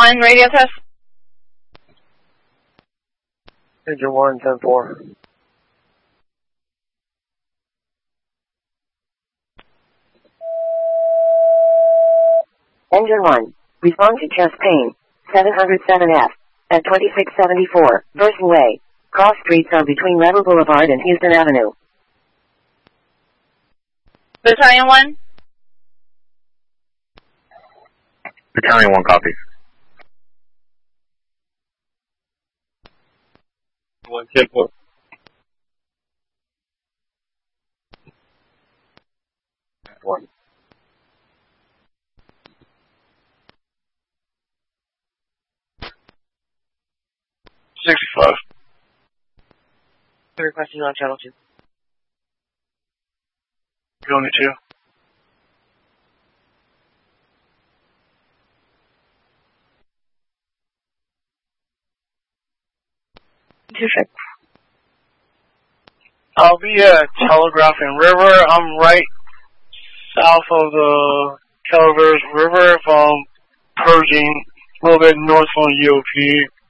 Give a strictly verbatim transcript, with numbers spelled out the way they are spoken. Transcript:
One, radio test. Engine one, ten four. Engine one, respond to chest pain, seven oh seven F, at twenty-six seventy-four, Burson Way. Cross streets are between Rebel Boulevard and Houston Avenue. Battalion one. Battalion one, copy. One, ten four. One. Sixty-five. Requesting on channel two. Going to two. Two six. I'll be at Telegraph and River. I'm right south of the Telegraph River if I'm purging a little bit north on U O P.